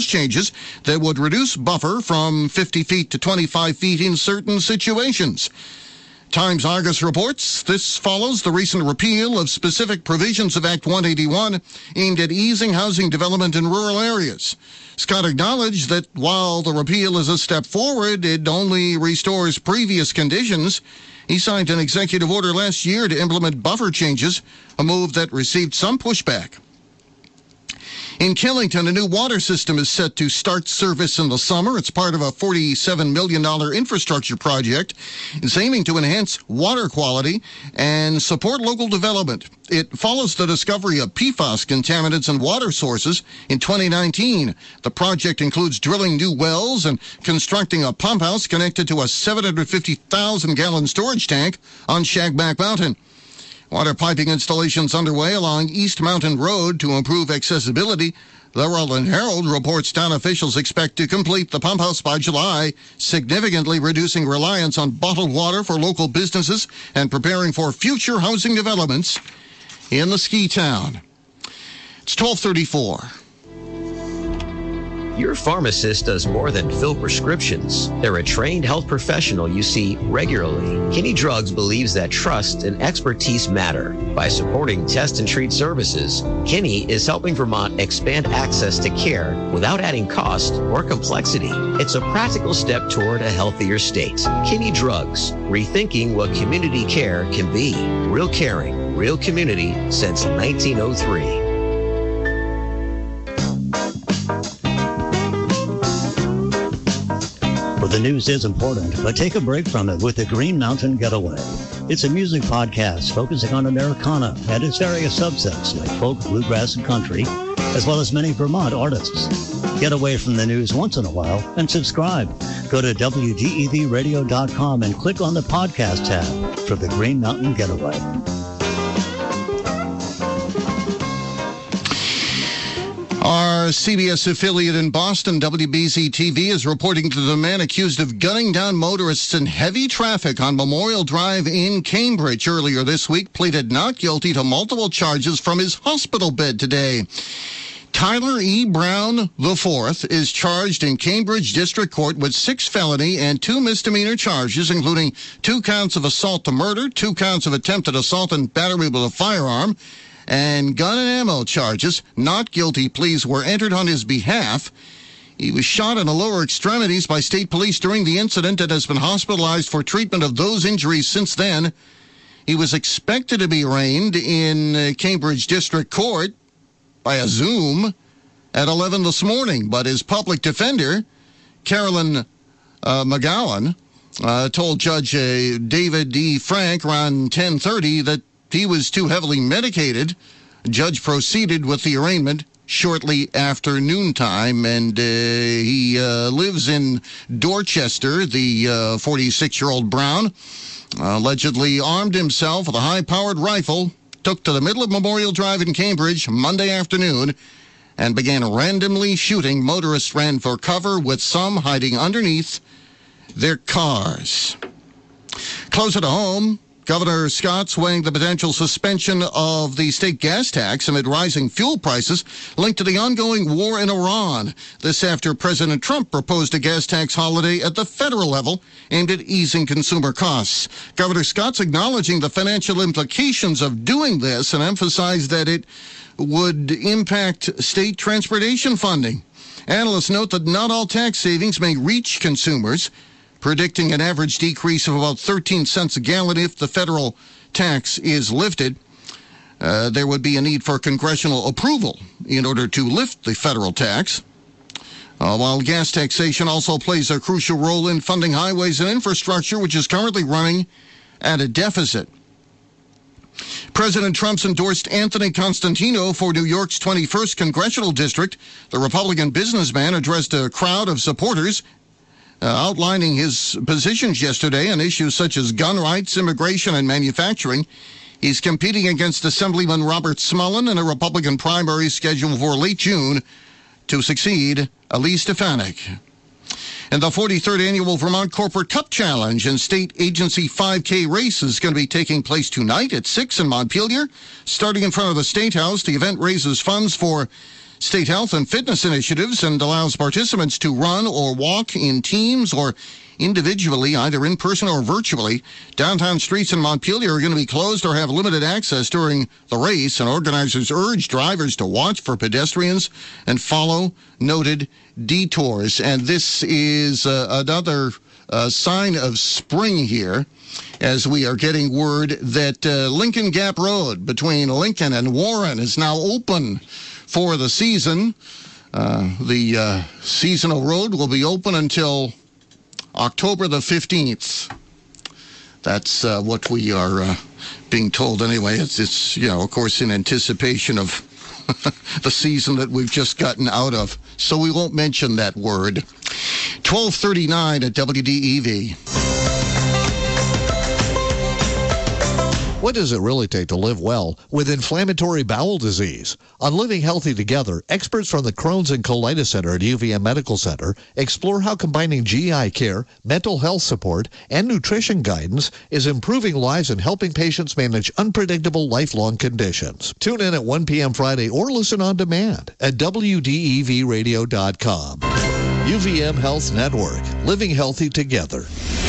changes that would reduce buffer from 50 feet to 25 feet in certain situations. Times Argus reports this follows the recent repeal of specific provisions of Act 181 aimed at easing housing development in rural areas. Scott acknowledged that while the repeal is a step forward, it only restores previous conditions. He signed an executive order last year to implement buffer changes, a move that received some pushback. In Killington, a new water system is set to start service in the summer. It's part of a $47 million infrastructure project. It's aiming to enhance water quality and support local development. It follows the discovery of PFAS contaminants in water sources in 2019. The project includes drilling new wells and constructing a pump house connected to a 750,000-gallon storage tank on Shagback Mountain. Water piping installations underway along East Mountain Road to improve accessibility. The Rutland Herald reports town officials expect to complete the pump house by July, significantly reducing reliance on bottled water for local businesses and preparing for future housing developments in the ski town. It's 12:34. Your pharmacist does more than fill prescriptions. They're a trained health professional you see regularly. Kinney Drugs believes that trust and expertise matter. By supporting test and treat services, Kinney is helping Vermont expand access to care without adding cost or complexity. It's a practical step toward a healthier state. Kinney Drugs, rethinking what community care can be. Real caring, real community since 1903. The news is important, but take a break from it with the Green Mountain Getaway. It's a music podcast focusing on Americana and its various subsets like folk, bluegrass, and country, as well as many Vermont artists. Get away from the news once in a while and subscribe. Go to WDEVradio.com and click on the podcast tab for the Green Mountain Getaway. Our CBS affiliate in Boston, WBZ-TV, is reporting that the man accused of gunning down motorists in heavy traffic on Memorial Drive in Cambridge earlier this week pleaded not guilty to multiple charges from his hospital bed today. Tyler E. Brown IV is charged in Cambridge District Court with 6 felony and 2 misdemeanor charges, including 2 counts of assault to murder, 2 counts of attempted assault and battery with a firearm, and gun and ammo charges. Not guilty pleas were entered on his behalf. He was shot in the lower extremities by state police during the incident and has been hospitalized for treatment of those injuries since then. He was expected to be arraigned in Cambridge District Court by a Zoom at 11 this morning, but his public defender, Carolyn McGowan, told Judge David D. Frank around 10:30 that he was too heavily medicated. The judge proceeded with the arraignment shortly after noontime, and he lives in Dorchester. The 46-year-old Brown allegedly armed himself with a high-powered rifle, took to the middle of Memorial Drive in Cambridge Monday afternoon, and began randomly shooting. Motorists ran for cover, with some hiding underneath their cars. Closer to home, Governor Scott's weighing the potential suspension of the state gas tax amid rising fuel prices linked to the ongoing war in Iran. This after President Trump proposed a gas tax holiday at the federal level aimed at easing consumer costs. Governor Scott's acknowledging the financial implications of doing this and emphasized that it would impact state transportation funding. Analysts note that not all tax savings may reach consumers, predicting an average decrease of about 13 cents a gallon if the federal tax is lifted. There would be a need for congressional approval in order to lift the federal tax. While gas taxation also plays a crucial role in funding highways and infrastructure, which is currently running at a deficit. President Trump's endorsed Anthony Constantino for New York's 21st Congressional District. The Republican businessman addressed a crowd of supporters outlining his positions yesterday on issues such as gun rights, immigration, and manufacturing. He's competing against Assemblyman Robert Smullen in a Republican primary scheduled for late June to succeed Elise Stefanik. And the 43rd Annual Vermont Corporate Cup Challenge and State Agency 5K race is going to be taking place tonight at 6 in Montpelier. Starting in front of the State House, the event raises funds for state health and fitness initiatives and allows participants to run or walk in teams or individually, either in person or virtually. Downtown streets in Montpelier are going to be closed or have limited access during the race, and organizers urge drivers to watch for pedestrians and follow noted detours. And this is another sign of spring here, as we are getting word that Lincoln Gap Road between Lincoln and Warren is now open for the season. The seasonal road will be open until October the 15th. That's what we are being told anyway. It's of course, in anticipation of the season that we've just gotten out of. So we won't mention that word. 12:39 at WDEV. What does it really take to live well with inflammatory bowel disease? On Living Healthy Together, experts from the Crohn's and Colitis Center at UVM Medical Center explore how combining GI care, mental health support, and nutrition guidance is improving lives and helping patients manage unpredictable lifelong conditions. Tune in at 1 p.m. Friday or listen on demand at WDEVradio.com. UVM Health Network, Living Healthy Together.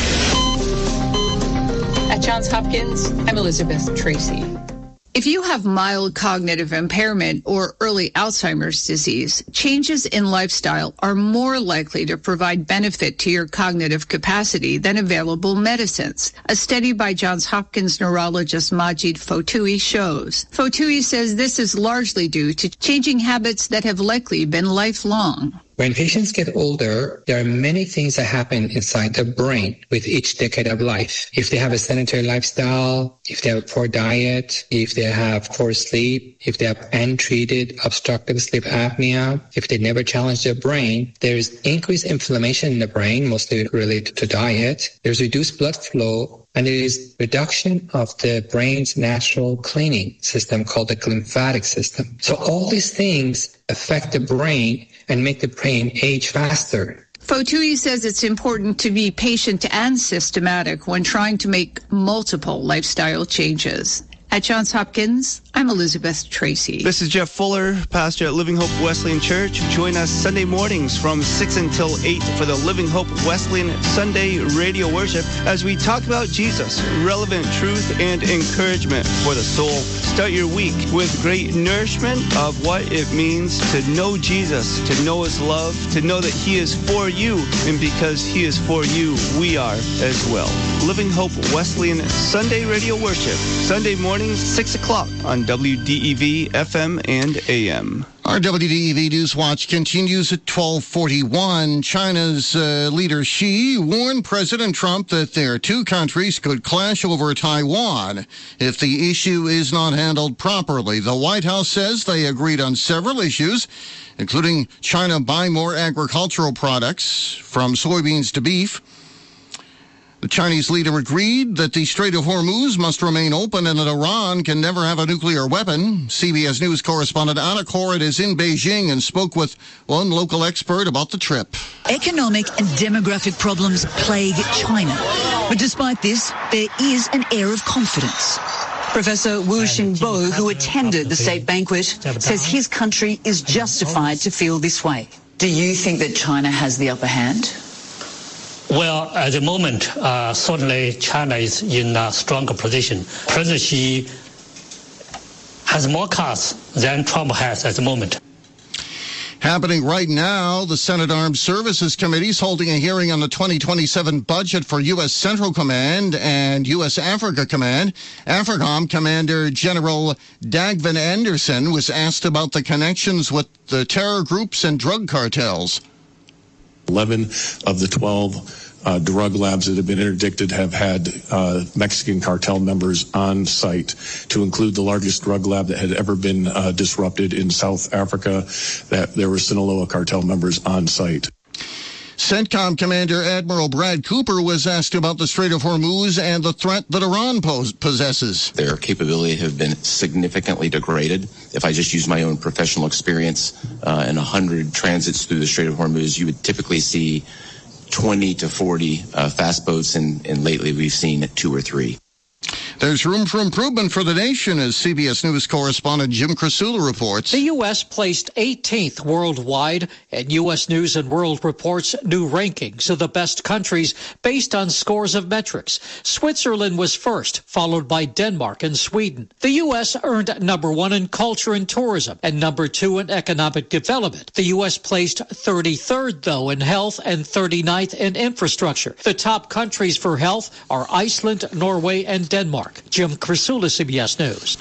At Johns Hopkins, I'm Elizabeth Tracy. If you have mild cognitive impairment or early Alzheimer's disease, changes in lifestyle are more likely to provide benefit to your cognitive capacity than available medicines. A study by Johns Hopkins neurologist Majid Fotoui shows. Fotoui says this is largely due to changing habits that have likely been lifelong. When patients get older, there are many things that happen inside the brain with each decade of life. If they have a sedentary lifestyle, if they have a poor diet, if they have poor sleep, if they have untreated obstructive sleep apnea, if they never challenge their brain, there's increased inflammation in the brain, mostly related to diet. There's reduced blood flow, and there is reduction of the brain's natural cleaning system called the lymphatic system. So all these things affect the brain and make the brain age faster. Fotoui says it's important to be patient and systematic when trying to make multiple lifestyle changes. At Johns Hopkins, I'm Elizabeth Tracy. This is Jeff Fuller, pastor at Living Hope Wesleyan Church. Join us Sunday mornings from 6 until 8 for the Living Hope Wesleyan Sunday radio worship as we talk about Jesus, relevant truth and encouragement for the soul. Start your week with great nourishment of what it means to know Jesus, to know his love, to know that he is for you, and because he is for you, we are as well. Living Hope Wesleyan Sunday radio worship, Sunday mornings, 6 o'clock on WDEV FM and AM. Our WDEV News Watch continues at 12:41. China's leader Xi warned President Trump that their two countries could clash over Taiwan if the issue is not handled properly. The White House says they agreed on several issues, including China buying more agricultural products, from soybeans to beef. The Chinese leader agreed that the Strait of Hormuz must remain open and that Iran can never have a nuclear weapon. CBS News correspondent Anna Corrid is in Beijing and spoke with one local expert about the trip. Economic and demographic problems plague China. But despite this, there is an air of confidence. Professor Wu Xingbo, who attended the state banquet, says his country is justified to feel this way. Do you think that China has the upper hand? Well, at the moment, certainly China is in a stronger position. President Xi has more cards than Trump has at the moment. Happening right now, the Senate Armed Services Committee is holding a hearing on the 2027 budget for U.S. Central Command and U.S. Africa Command. AFRICOM Commander General Dagvin Anderson was asked about the connections with the terror groups and drug cartels. 11 of the 12 drug labs that have been interdicted have had Mexican cartel members on site, to include the largest drug lab that had ever been disrupted in South Africa. That there were Sinaloa cartel members on site. CENTCOM Commander Admiral Brad Cooper was asked about the Strait of Hormuz and the threat that Iran possesses. Their capability have been significantly degraded. If I just use my own professional experience, in 100 transits through the Strait of Hormuz, you would typically see 20 to 40 fast boats, and lately we've seen 2 or 3. There's room for improvement for the nation, as CBS News correspondent Jim Krasula reports. The U.S. placed 18th worldwide, and U.S. News and World Report's new rankings of the best countries based on scores of metrics. Switzerland was first, followed by Denmark and Sweden. The U.S. earned number 1 in culture and tourism and number 2 in economic development. The U.S. placed 33rd, though, in health and 39th in infrastructure. The top countries for health are Iceland, Norway, and Denmark. Jim Krasula, CBS News.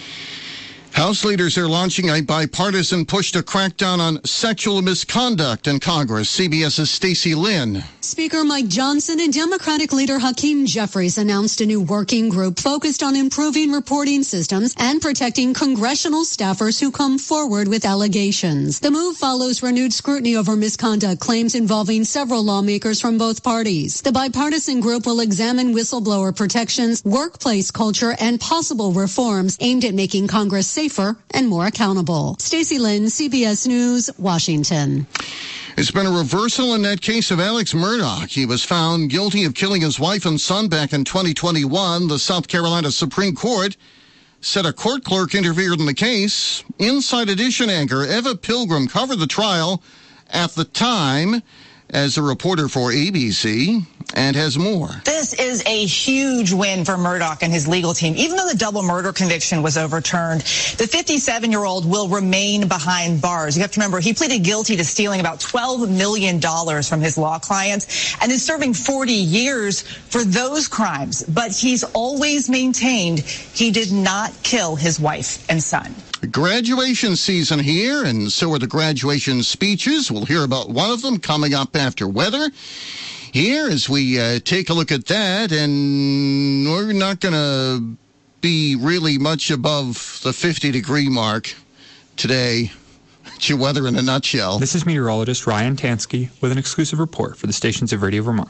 House leaders are launching a bipartisan push to crack down on sexual misconduct in Congress. CBS's Stacey Lynn. Speaker Mike Johnson and Democratic leader Hakeem Jeffries announced a new working group focused on improving reporting systems and protecting congressional staffers who come forward with allegations. The move follows renewed scrutiny over misconduct claims involving several lawmakers from both parties. The bipartisan group will examine whistleblower protections, workplace culture, and possible reforms aimed at making Congress safer and more accountable. Stacey Lynn, CBS News, Washington. It's been a reversal in that case of Alex Murdaugh. He was found guilty of killing his wife and son back in 2021. The South Carolina Supreme Court said a court clerk interfered in the case. Inside Edition anchor Eva Pilgrim covered the trial at the time as a reporter for ABC and has more. This is a huge win for Murdaugh and his legal team. Even though the double murder conviction was overturned, the 57-year-old will remain behind bars. You have to remember, he pleaded guilty to stealing about $12 million from his law clients and is serving 40 years for those crimes. But he's always maintained he did not kill his wife and son. Graduation season here, and so are the graduation speeches. We'll hear about one of them coming up after weather. Here, as we take a look at that, and we're not going to be really much above the 50-degree mark today. It's your weather in a nutshell. This is meteorologist Ryan Tansky with an exclusive report for the stations of Radio Vermont.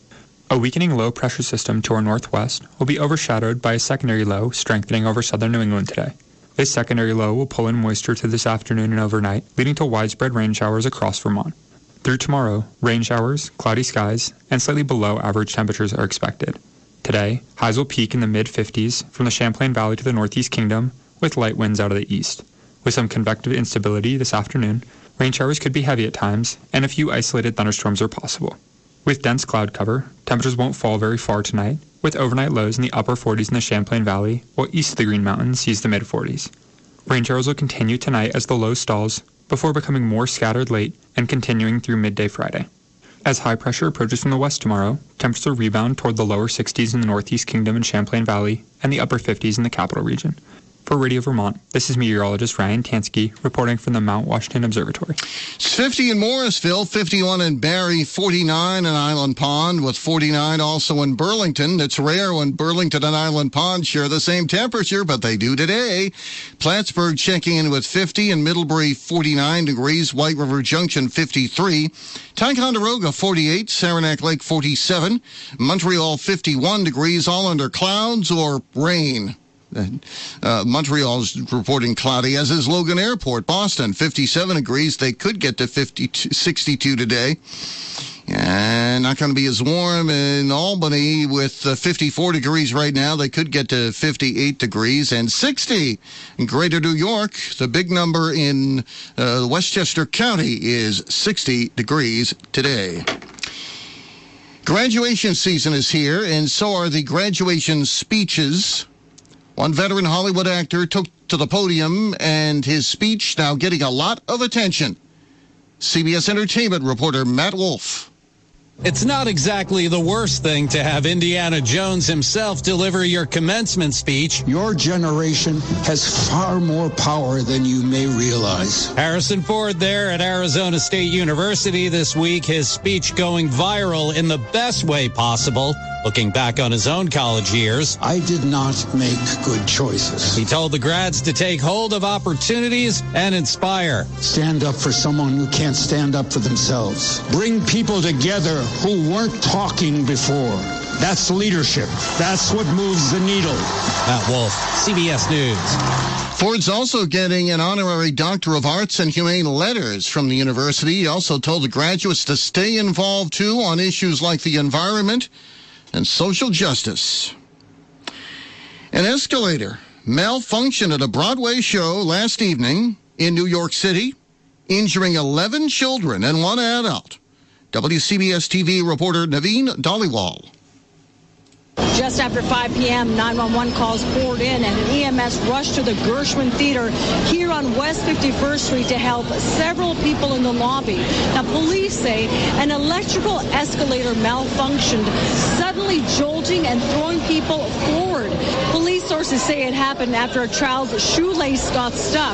A weakening low-pressure system to our northwest will be overshadowed by a secondary low strengthening over southern New England today. This secondary low will pull in moisture through this afternoon and overnight, leading to widespread rain showers across Vermont. Through tomorrow, rain showers, cloudy skies, and slightly below average temperatures are expected. Today, highs will peak in the mid-50s from the Champlain Valley to the Northeast Kingdom, with light winds out of the east. With some convective instability this afternoon, rain showers could be heavy at times, and a few isolated thunderstorms are possible. With dense cloud cover, temperatures won't fall very far tonight, with overnight lows in the upper 40s in the Champlain Valley, while east of the Green Mountains sees the mid-40s. Rain showers will continue tonight as the low stalls, before becoming more scattered late and continuing through midday Friday. As high pressure approaches from the west tomorrow, temperatures will rebound toward the lower 60s in the Northeast Kingdom and Champlain Valley, and the upper 50s in the Capital Region. For Radio Vermont, this is meteorologist Ryan Tansky reporting from the Mount Washington Observatory. It's 50 in Morrisville, 51 in Barrie, 49 in Island Pond, with 49 also in Burlington. It's rare when Burlington and Island Pond share the same temperature, but they do today. Plattsburgh checking in with 50, and Middlebury 49 degrees, White River Junction 53, Ticonderoga 48, Saranac Lake 47, Montreal 51 degrees, all under clouds or rain. Montreal's reporting cloudy, as is Logan Airport. Boston, 57 degrees. They could get to 62 today. And not going to be as warm in Albany with 54 degrees right now. They could get to 58 degrees and 60 in Greater New York. The big number in Westchester County is 60 degrees today. Graduation season is here, and so are the graduation speeches. One veteran Hollywood actor took to the podium, and his speech now getting a lot of attention. CBS Entertainment reporter Matt Wolf. It's not exactly the worst thing to have Indiana Jones himself deliver your commencement speech. Your generation has far more power than you may realize. Harrison Ford there at Arizona State University this week, his speech going viral in the best way possible. Looking back on his own college years, I did not make good choices. He told the grads to take hold of opportunities and inspire. Stand up for someone who can't stand up for themselves. Bring people together who weren't talking before. That's leadership. That's what moves the needle. Matt Wolf, CBS News. Ford's also getting an honorary Doctor of Arts and Humane Letters from the university. He also told the graduates to stay involved, too, on issues like the environment and social justice. An escalator malfunctioned at a Broadway show last evening in New York City, injuring 11 children and one adult. WCBS TV reporter Naveen Dhaliwal. Just after 5 p.m., 911 calls poured in and an EMS rushed to the Gershwin Theater here on West 51st Street to help several people in the lobby. Now, police say an electrical escalator malfunctioned, suddenly jolting and throwing people forward. Police sources say it happened after a child's shoelace got stuck.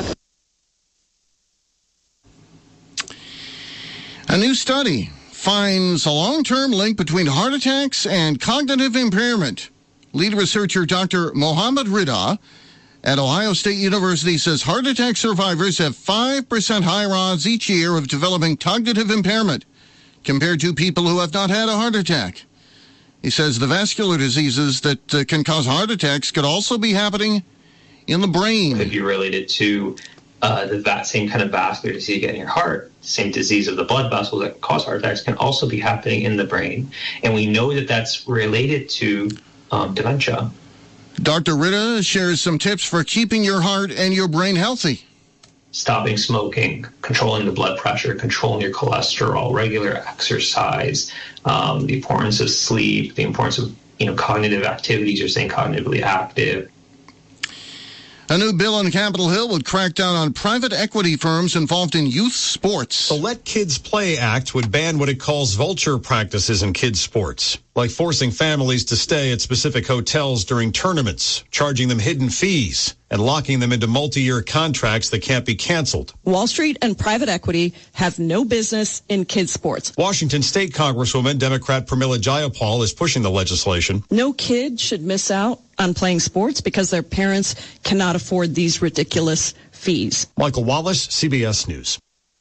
A new study finds a long-term link between heart attacks and cognitive impairment. Lead researcher Dr. Mohammed Rida at Ohio State University says heart attack survivors have 5% higher odds each year of developing cognitive impairment compared to people who have not had a heart attack. He says the vascular diseases that can cause heart attacks could also be happening in the brain. Could be related to that same kind of vascular disease you get in your heart. Same disease of the blood vessels that cause heart attacks can also be happening in the brain. And we know that that's related to dementia. Dr. Rida shares some tips for keeping your heart and your brain healthy. Stopping smoking, controlling the blood pressure, controlling your cholesterol, regular exercise, the importance of sleep, the importance of cognitive activities, or staying cognitively active. A new bill on Capitol Hill would crack down on private equity firms involved in youth sports. The Let Kids Play Act would ban what it calls vulture practices in kids' sports, like forcing families to stay at specific hotels during tournaments, charging them hidden fees, and locking them into multi-year contracts that can't be canceled. Wall Street and private equity have no business in kids' sports. Washington State Congresswoman Democrat Pramila Jayapal is pushing the legislation. No kid should miss out on playing sports because their parents cannot afford these ridiculous fees. Michael Wallace, CBS News.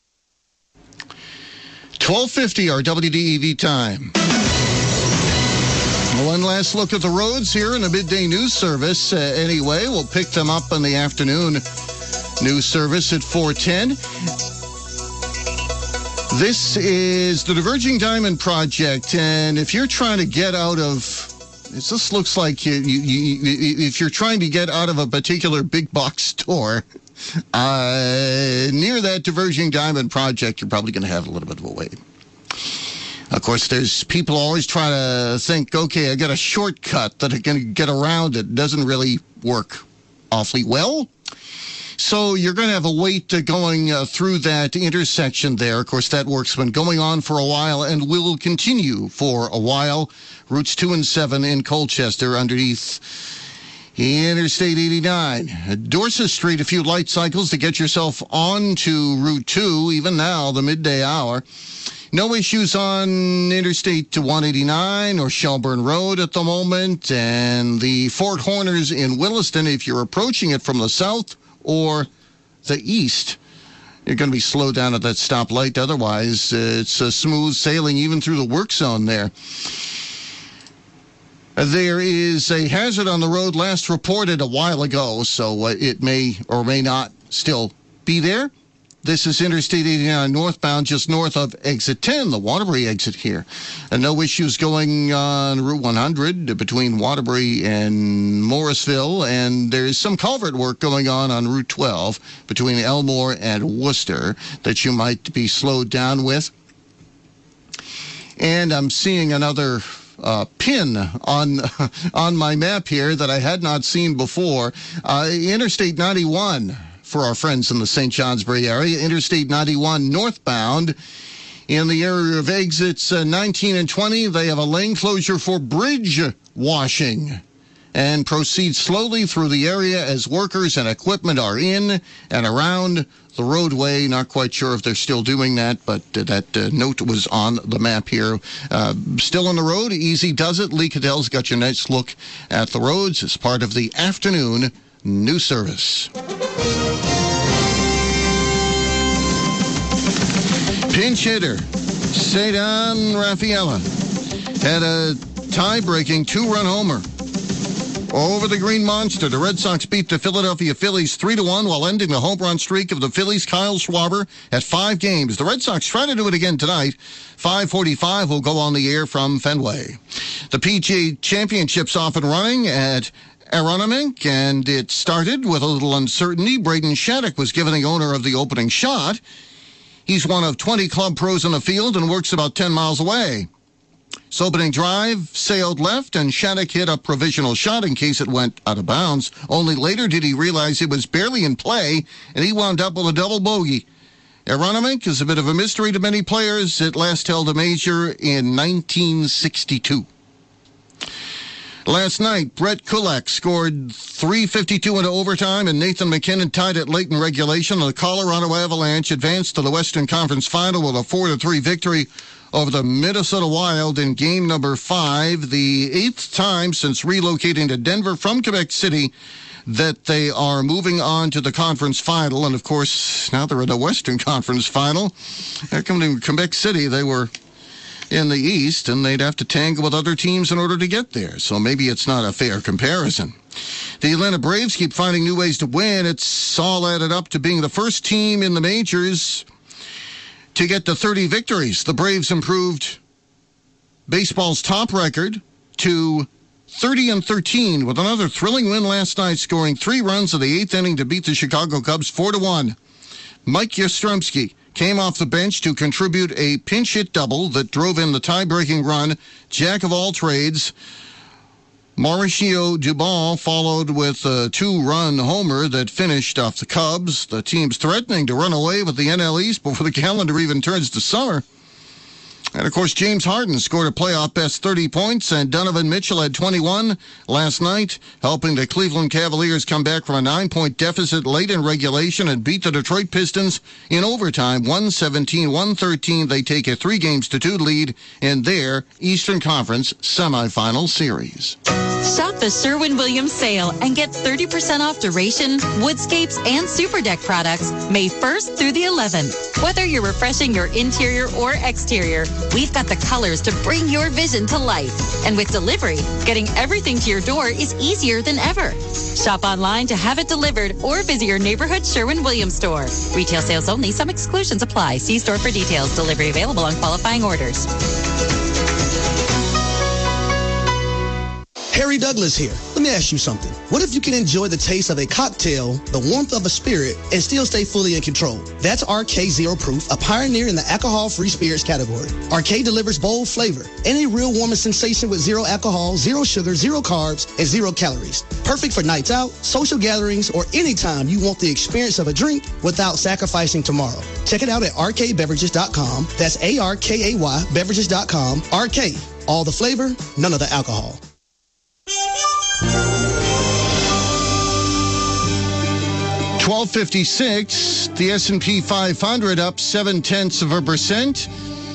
12:50 our WDEV time. One last look at the roads here in the midday news service. Anyway, we'll pick them up in the afternoon news service at 4:10. This is the Diverging Diamond Project, and if you're trying to get out of... This just looks like if you're trying to get out of a particular big box store near that Diverging Diamond Project, you're probably going to have a little bit of a wait. Of course, there's people always try to think, okay, I got a shortcut that I can get around it. It doesn't really work awfully well. So you're going to have a wait going through that intersection there. Of course, that work's been going on for a while and will continue for a while. Routes 2 and 7 in Colchester underneath Interstate 89. Dorset Street, a few light cycles to get yourself onto Route 2, even now, the midday hour. No issues on Interstate 189 or Shelburne Road at the moment. And the Fort Horners in Williston, if you're approaching it from the south or the east, you're going to be slowed down at that stoplight. Otherwise, it's smooth sailing even through the work zone there. There is a hazard on the road last reported a while ago, so it may or may not still be there. This is Interstate 89 northbound, just north of Exit 10, the Waterbury exit here. And no issues going on Route 100 between Waterbury and Morrisville. And there's some culvert work going on Route 12 between Elmore and Worcester that you might be slowed down with. And I'm seeing another pin on my map here that I had not seen before. Interstate 91. For our friends in the St. Johnsbury area, Interstate 91 northbound in the area of exits 19 and 20, they have a lane closure for bridge washing and proceed slowly through the area as workers and equipment are in and around the roadway. Not quite sure if they're still doing that, but that note was on the map here. Still on the road, easy does it. Lee Caddell's got your nice look at the roads as part of the afternoon news service. Pinch hitter Ceddanne Rafaela had a tie-breaking two-run homer over the Green Monster. The Red Sox beat the Philadelphia Phillies 3-1 while ending the home run streak of the Phillies. Kyle Schwarber at 5 games. The Red Sox try to do it again tonight. 5:45 will go on the air from Fenway. The PGA Championship's off and running at Aronimink, and it started with a little uncertainty. Braden Shattuck was given the owner of the opening shot. He's one of 20 club pros in the field and works about 10 miles away. His opening drive sailed left, and Shattuck hit a provisional shot in case it went out of bounds. Only later did he realize it was barely in play, and he wound up with a double bogey. Aronimink is a bit of a mystery to many players. It last held a major in 1962. Last night, Brett Kulak scored .352 into overtime, and Nathan MacKinnon tied it late in regulation. The Colorado Avalanche advanced to the Western Conference Final with a 4-3 victory over the Minnesota Wild in game number 5, the 8th time since relocating to Denver from Quebec City that they are moving on to the conference final. And, of course, now they're in the Western Conference Final. They're coming to Quebec City. They were in the East, and they'd have to tangle with other teams in order to get there. So maybe it's not a fair comparison. The Atlanta Braves keep finding new ways to win. It's all added up to being the first team in the majors to get to 30 victories. The Braves improved baseball's top record to 30-13 with another thrilling win last night, scoring 3 runs in the 8th inning to beat the Chicago Cubs 4-1. Mike Yastrzemski came off the bench to contribute a pinch hit double that drove in the tie-breaking run. Jack of all trades, Mauricio Dubon followed with a 2-run homer that finished off the Cubs. The team's threatening to run away with the NL East before the calendar even turns to summer. And, of course, James Harden scored a playoff-best 30 points, and Donovan Mitchell had 21 last night, helping the Cleveland Cavaliers come back from a 9-point deficit late in regulation and beat the Detroit Pistons in overtime, 117-113. They take a 3-2 lead in their Eastern Conference semifinal series. Shop the Sherwin-Williams sale and get 30% off Duration, Woodscapes, and Super Deck products May 1st through the 11th. Whether you're refreshing your interior or exterior, we've got the colors to bring your vision to life. And with delivery, getting everything to your door is easier than ever. Shop online to have it delivered or visit your neighborhood Sherwin-Williams store. Retail sales only. Some exclusions apply. See store for details. Delivery available on qualifying orders. Harry Douglas here. Let me ask you something. What if you can enjoy the taste of a cocktail, the warmth of a spirit, and still stay fully in control? That's RK Zero Proof, a pioneer in the alcohol-free spirits category. RK delivers bold flavor and a real warming sensation with zero alcohol, zero sugar, zero carbs, and 0 calories. Perfect for nights out, social gatherings, or anytime you want the experience of a drink without sacrificing tomorrow. Check it out at rkbeverages.com. That's ARKAY beverages.com. RK, all the flavor, none of the alcohol. 1256, the S&P 500 up 0.7%.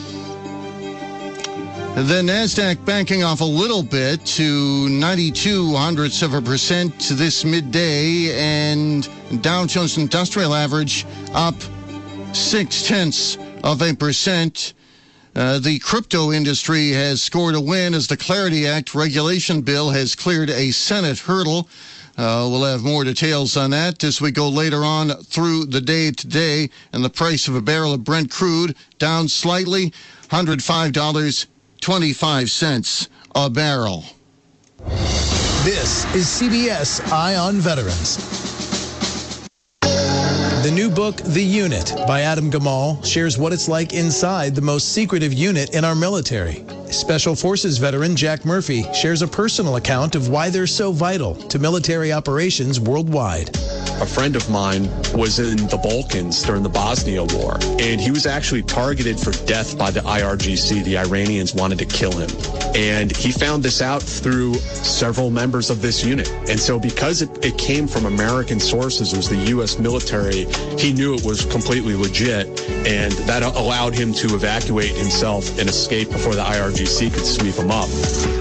The NASDAQ backing off a little bit to 0.92% this midday, and Dow Jones Industrial Average up 0.6%. The crypto industry has scored a win as the Clarity Act regulation bill has cleared a Senate hurdle. We'll have more details on that as we go later on through the day today. And the price of a barrel of Brent crude down slightly, $105.25 a barrel. This is CBS Eye on Veterans. The new book, The Unit, by Adam Gamal, shares what it's like inside the most secretive unit in our military. Special Forces veteran Jack Murphy shares a personal account of why they're so vital to military operations worldwide. A friend of mine was in the Balkans during the Bosnia War, and he was actually targeted for death by the IRGC. The Iranians wanted to kill him. And he found this out through several members of this unit. And so because it came from American sources, it was the U.S. military, he knew it was completely legit, and that allowed him to evacuate himself and escape before the IRGC could sweep him up.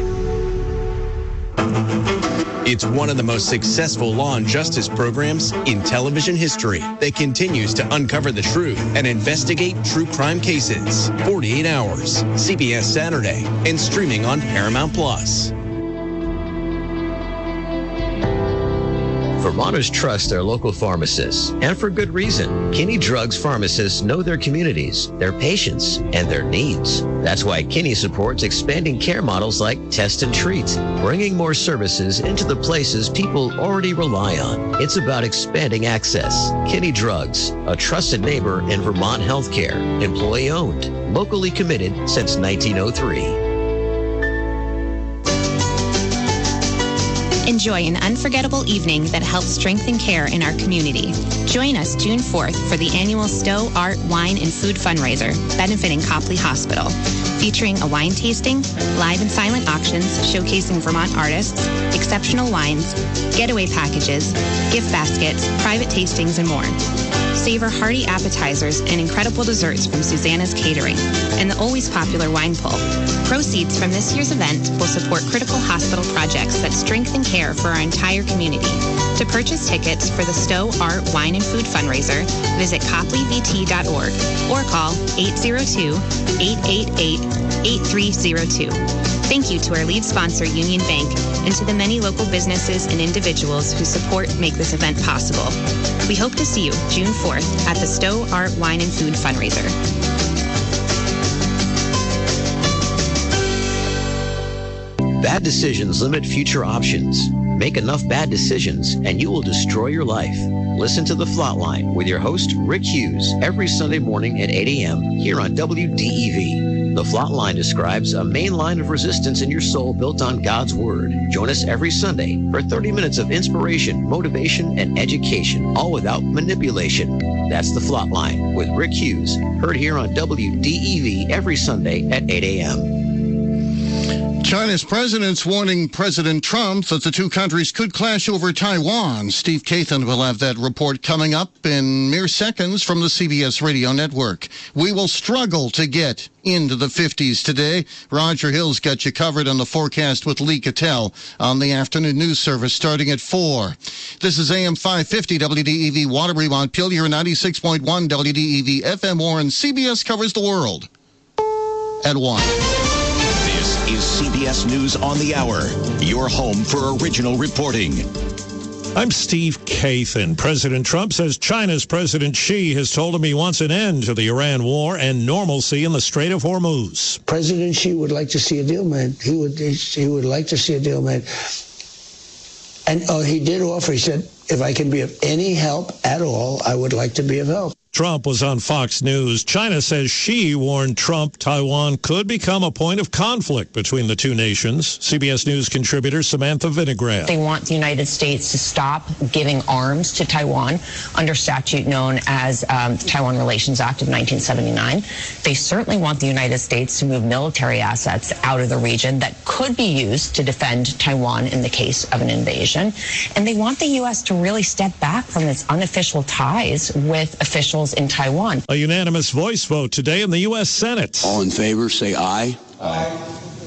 It's one of the most successful law and justice programs in television history that continues to uncover the truth and investigate true crime cases. 48 Hours, CBS Saturday, and streaming on Paramount Plus. Vermonters trust their local pharmacists, and for good reason. Kinney Drugs pharmacists know their communities, their patients, and their needs. That's why Kinney supports expanding care models like Test and Treat, bringing more services into the places people already rely on. It's about expanding access. Kinney Drugs, a trusted neighbor in Vermont healthcare, employee-owned, locally committed since 1903. Enjoy an unforgettable evening that helps strengthen care in our community. Join us June 4th for the annual Stowe Art, Wine, and Food fundraiser benefiting Copley Hospital, featuring a wine tasting, live and silent auctions showcasing Vermont artists, exceptional wines, getaway packages, gift baskets, private tastings, and more. Savor hearty appetizers and incredible desserts from Susanna's Catering and the always popular wine pull. Proceeds from this year's event will support critical hospital projects that strengthen care for our entire community. To purchase tickets for the Stowe Art, Wine, and Food fundraiser, visit copleyvt.org or call 802-888-8302. Thank you to our lead sponsor, Union Bank, and to the many local businesses and individuals whose support make this event possible. We hope to see you June 4th at the Stowe Art, Wine, and Food fundraiser. Bad decisions limit future options. Make enough bad decisions and you will destroy your life. Listen to The Flatline with your host, Rick Hughes, every Sunday morning at 8 a.m. here on WDEV. The Flatline describes a main line of resistance in your soul built on God's Word. Join us every Sunday for 30 minutes of inspiration, motivation, and education, all without manipulation. That's The Flatline with Rick Hughes, heard here on WDEV every Sunday at 8 a.m. China's president's warning President Trump that the two countries could clash over Taiwan. Steve Kathan will have that report coming up in mere seconds from the CBS radio network. We will struggle to get into the 50s today. Roger Hill's got you covered on the forecast with Lee Cattell on the afternoon news service starting at 4. This is AM 550 WDEV Waterbury Montpelier, 96.1 WDEV FM Warren. CBS covers the world at 1. Is CBS News on the Hour, your home for original reporting. I'm Steve Kathan. President Trump says China's President Xi has told him he wants an end to the Iran war and normalcy in the Strait of Hormuz. President Xi would like to see a deal, man. He would like to see a deal, man. And he did offer, he said, if I can be of any help at all, I would like to be of help. Trump was on Fox News. China says Xi warned Trump Taiwan could become a point of conflict between the two nations. CBS News contributor Samantha Vinograd. They want the United States to stop giving arms to Taiwan under statute known as the Taiwan Relations Act of 1979. They certainly want the United States to move military assets out of the region that could be used to defend Taiwan in the case of an invasion. And they want the U.S. to really step back from its unofficial ties with officials in Taiwan. A unanimous voice vote today in the U.S. Senate. All in favor, say aye. Aye.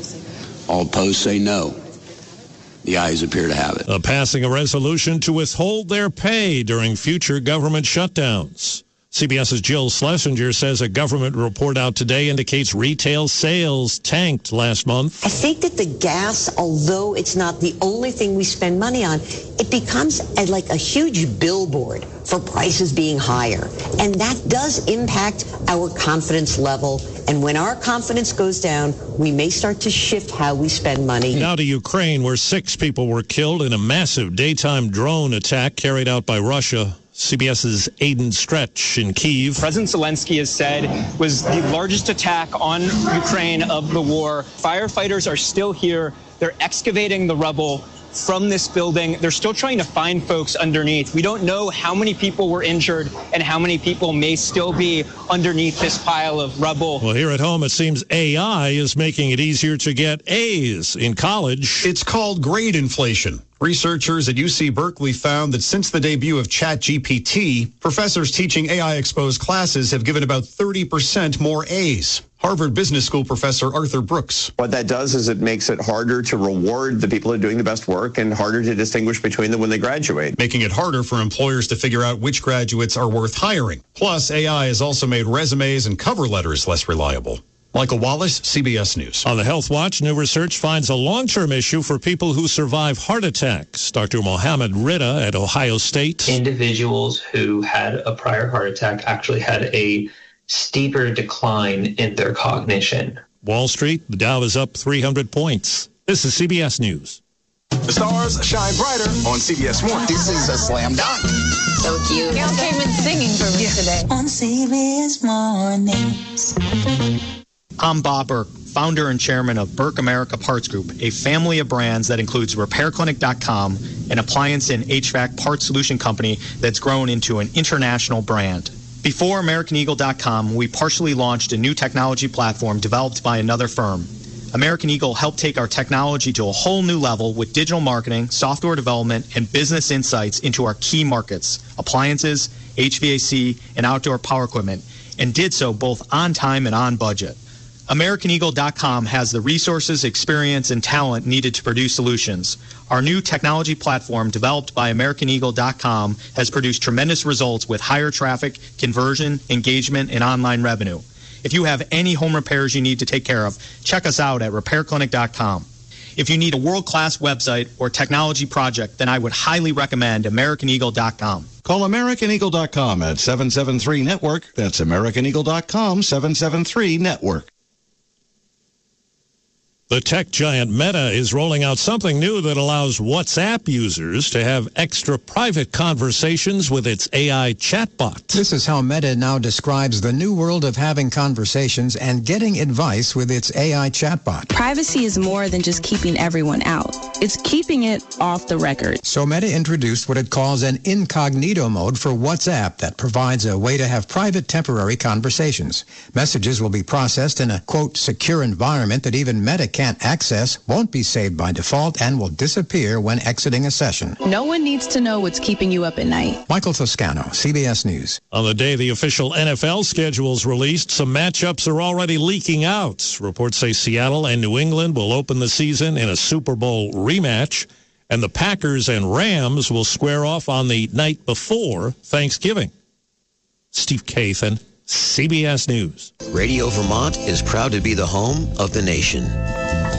All opposed, say no. The ayes appear to have it. Passing a resolution to withhold their pay during future government shutdowns. CBS's Jill Schlesinger says a government report out today indicates retail sales tanked last month. I think that the gas, although it's not the only thing we spend money on, it becomes like a huge billboard for prices being higher. And that does impact our confidence level. And when our confidence goes down, we may start to shift how we spend money. Now to Ukraine, where 6 people were killed in a massive daytime drone attack carried out by Russia. CBS's Aidan Stretch in Kyiv. President Zelensky has said was the largest attack on Ukraine of the war. Firefighters are still here. They're excavating the rubble from this building. They're still trying to find folks underneath. We don't know how many people were injured and how many people may still be underneath this pile of rubble. Well, here at home, it seems AI is making it easier to get A's in college. It's called grade inflation. Researchers at UC Berkeley found that since the debut of ChatGPT, professors teaching AI-exposed classes have given about 30% more A's. Harvard Business School professor Arthur Brooks. What that does is it makes it harder to reward the people who are doing the best work and harder to distinguish between them when they graduate. Making it harder for employers to figure out which graduates are worth hiring. Plus, AI has also made resumes and cover letters less reliable. Michael Wallace, CBS News. On the Health Watch, new research finds a long-term issue for people who survive heart attacks. Dr. Mohammed Rida at Ohio State. Individuals who had a prior heart attack actually had a steeper decline in their cognition. Wall Street, the Dow is up 300 points. This is CBS News. The stars shine brighter on CBS Morning. This is a slam dunk. So cute. Y'all came in singing for me today. On CBS Mornings. I'm Bob Burke, founder and chairman of Burke America Parts Group, a family of brands that includes RepairClinic.com, an appliance and HVAC parts solution company that's grown into an international brand. Before AmericanEagle.com, we partially launched a new technology platform developed by another firm. American Eagle helped take our technology to a whole new level with digital marketing, software development, and business insights into our key markets, appliances, HVAC, and outdoor power equipment, and did so both on time and on budget. AmericanEagle.com has the resources, experience, and talent needed to produce solutions. Our new technology platform, developed by AmericanEagle.com, has produced tremendous results with higher traffic, conversion, engagement, and online revenue. If you have any home repairs you need to take care of, check us out at RepairClinic.com. If you need a world-class website or technology project, then I would highly recommend AmericanEagle.com. Call AmericanEagle.com at 773-NETWORK. That's AmericanEagle.com, 773-NETWORK. The tech giant Meta is rolling out something new that allows WhatsApp users to have extra private conversations with its AI chatbot. This is how Meta now describes the new world of having conversations and getting advice with its AI chatbot. Privacy is more than just keeping everyone out. It's keeping it off the record. So Meta introduced what it calls an incognito mode for WhatsApp that provides a way to have private temporary conversations. Messages will be processed in a, quote, secure environment that even Meta can't access, won't be saved by default, and will disappear when exiting a session. No one needs to know what's keeping you up at night. Michael Toscano, CBS News. On the day the official NFL schedule is released, some matchups are already leaking out. Reports say Seattle and New England will open the season in a Super Bowl rematch, and the Packers and Rams will square off on the night before Thanksgiving. Steve Kathan, CBS News. Radio Vermont is proud to be the home of the nation.